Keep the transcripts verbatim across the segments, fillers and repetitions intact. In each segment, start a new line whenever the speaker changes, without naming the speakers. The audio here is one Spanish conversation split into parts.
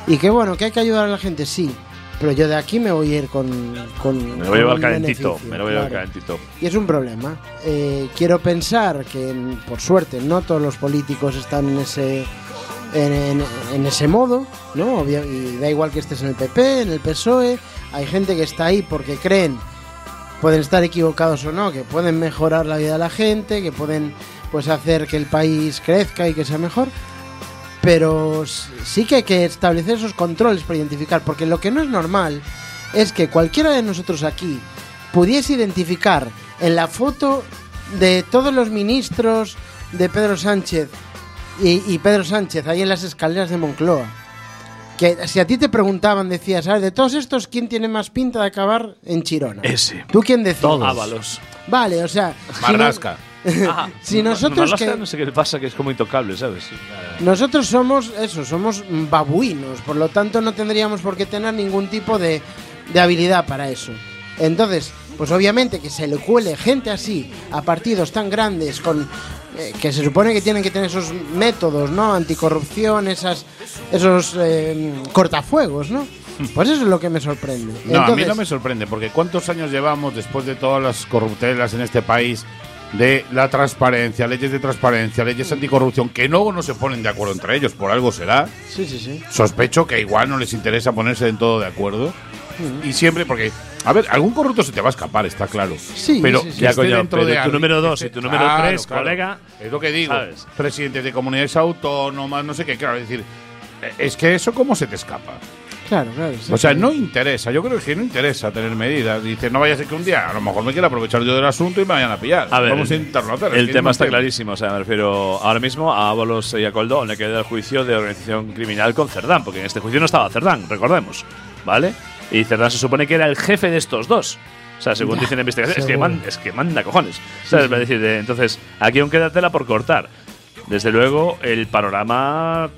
Y que bueno, que hay que ayudar a la gente, sí. Pero yo de aquí me voy a ir con... con
me lo voy a llevar
con
calentito,
beneficio,
me lo voy a llevar
claro.
calentito.
Y es un problema. Eh, quiero pensar que, por suerte, no todos los políticos están en ese en, en, en ese modo, ¿no? Obvio, y da igual que estés en el P P, en el P S O E. Hay gente que está ahí porque creen, pueden estar equivocados o no, que pueden mejorar la vida de la gente, que pueden pues hacer que el país crezca y que sea mejor. Pero sí que hay que establecer esos controles para identificar, porque lo que no es normal es que cualquiera de nosotros aquí pudiese identificar en la foto de todos los ministros de Pedro Sánchez y, y Pedro Sánchez ahí en las escaleras de Moncloa, que si a ti te preguntaban, decías, ¿sabes? De todos estos, ¿quién tiene más pinta de acabar en Chirona?
Ese.
¿Tú quién decías?
Todos. Ábalos.
Vale, o sea...
Marrasca.
Si, no, si nosotros
Marlasca,
que...
no sé qué le pasa, que es como intocable, ¿sabes?
Nosotros somos eso, somos babuinos, por lo tanto no tendríamos por qué tener ningún tipo de, de habilidad para eso. Entonces, pues obviamente que se le cuele gente así a partidos tan grandes con eh, que se supone que tienen que tener esos métodos, ¿no? Anticorrupción, esas, esos eh, cortafuegos, ¿no? Pues eso es lo que me sorprende.
No,
Entonces,
a mí no me sorprende, porque ¿cuántos años llevamos después de todas las corruptelas en este país? De la transparencia, leyes de transparencia, leyes anticorrupción, que luego no se ponen de acuerdo entre ellos, por algo será.
Sí, sí, sí.
Sospecho que igual no les interesa ponerse en todo de acuerdo. Uh-huh. Y siempre, porque, a ver, algún corrupto se te va a escapar, está claro.
Sí,
pero
sí, sí.
Ya, coño,
dentro
pero
de
tu número dos y tu número
claro,
tres,
claro.
colega.
Es lo que digo.
¿Sabes?
Presidentes de comunidades autónomas, no sé qué, claro, es decir, es que eso, ¿cómo se te escapa?
Claro, claro. Sí,
o sea,
sí.
no interesa, yo creo que no interesa tener medidas. Dice, no vaya a ser que un día a lo mejor me quiera aprovechar yo del asunto y me vayan a pillar.
A ver,
vamos a intentarlo hacer.
El
es
tema
no
está
entiendo.
clarísimo, o sea, me refiero ahora mismo a Ábalos y a Coldo, le queda el juicio de organización criminal con Cerdán, porque en este juicio no estaba Cerdán, recordemos, ¿vale? Y Cerdán se supone que era el jefe de estos dos. O sea, según
Ya,
dicen en investigación, es que,
seguro.
man, es que manda cojones. ¿Sabes? Sí, sí. Es decir, de, entonces, aquí aún queda tela por cortar. Desde luego, el panorama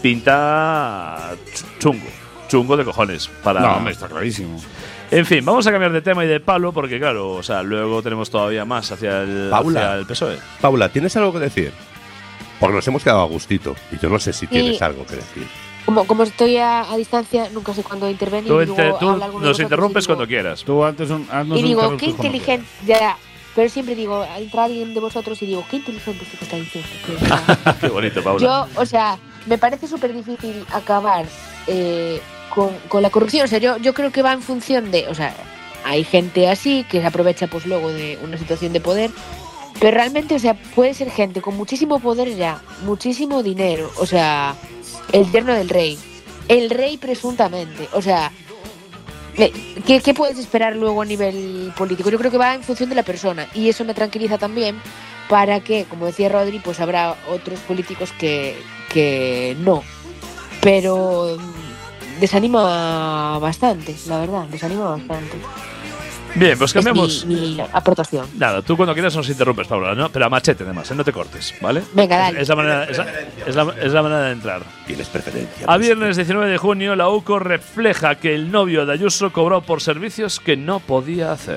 pinta chungo. Chungo de cojones. Para...
No, hombre, está clarísimo.
En fin, vamos a cambiar de tema y de palo, porque claro, o sea, luego tenemos todavía más hacia el,
Paula.
hacia el P S O E.
Paula, ¿tienes algo que decir? Porque nos hemos quedado a gustito y yo no sé si
Sí.
tienes algo que decir.
Como, como estoy a, a distancia, nunca sé cuándo intervenir.
Tú,
y luego
ente- tú
habla alguno de
nos
vosotros
interrumpes
y digo-
cuando quieras.
Tú antes un, haznos
Y
un
digo,
interruptor
qué
cuando
inteligente. Ya, pero siempre digo, entra alguien de vosotros y digo, qué inteligente este que está diciendo. O sea,
Qué bonito, Paula.
yo, o sea, me parece súper difícil acabar eh, con, con la corrupción. O sea, yo, yo creo que va en función de. O sea, hay gente así que se aprovecha, pues luego de una situación de poder. Pero realmente, o sea, puede ser gente con muchísimo poder ya, muchísimo dinero. O sea, el yerno del rey. El rey presuntamente. O sea, ¿qué, ¿qué puedes esperar luego a nivel político? Yo creo que va en función de la persona. Y eso me tranquiliza también para que, como decía Rodri, pues habrá otros políticos que, que no. Pero desanima bastante, la verdad, desanima bastante.
Bien, pues cambiamos.
Es mi, mi aportación.
Nada, tú cuando quieras nos interrumpes, Paula, ¿no? Pero a machete, además, ¿eh? No te cortes, ¿vale?
Venga, dale.
Es, es la manera, es, la, es, la, es la manera de entrar.
Tienes preferencia.
A viernes diecinueve de junio, la U C O refleja que el novio de Ayuso cobró por servicios que no podía hacer.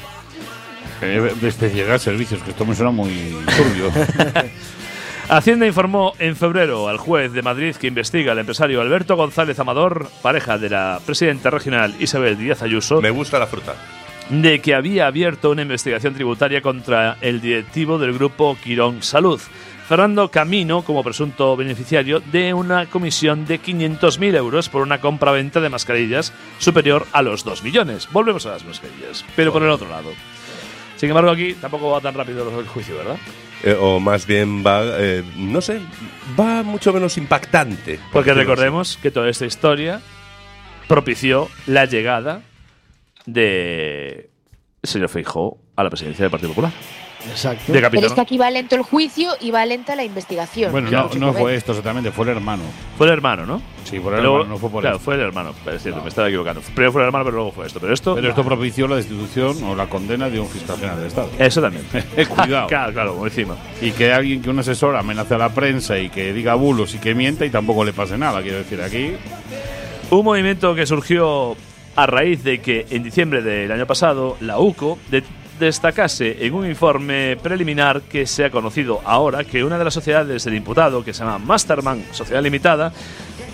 Eh, de especialidad de servicios, que esto me suena muy turbio.
Hacienda informó en febrero al juez de Madrid que investiga al empresario Alberto González Amador, pareja de la presidenta regional Isabel Díaz Ayuso,
Me gusta la fruta.
de que había abierto una investigación tributaria contra el directivo del grupo Quirón Salud, Fernando Camino, como presunto beneficiario de una comisión de quinientos mil euros por una compra-venta de mascarillas superior a los dos millones. Volvemos a las mascarillas, pero por el otro lado. Sin embargo, aquí tampoco va tan rápido el juicio, ¿verdad?
Eh, o más bien va, eh, no sé, va mucho menos impactante.
Porque
decirlo
recordemos que toda esta historia propició la llegada de el señor Feijóo a la presidencia del Partido Popular.
Exacto.
De
Pero
capitán.
es que aquí va lento el juicio y va lenta la investigación.
Bueno,
Claro,
no, no fue esto exactamente, fue el hermano.
Fue el hermano, ¿no?
Sí, por el
Luego-
hermano, no fue por
Claro,
esto.
fue el hermano, es cierto, me estaba equivocando. Primero fue el hermano, pero luego fue esto. Pero esto.
Pero esto propició la destitución o la condena de un fiscal general del Estado.
Eso también.
Cuidado.
Claro, claro, como encima.
Y que alguien, que un asesor amenace a la prensa y que diga bulos y que mienta y tampoco le pase nada, quiero decir, aquí.
Un movimiento que surgió a raíz de que en diciembre del año pasado la U C O de- destacase en un informe preliminar que se ha conocido ahora que una de las sociedades del imputado, que se llama Masterman Sociedad Limitada,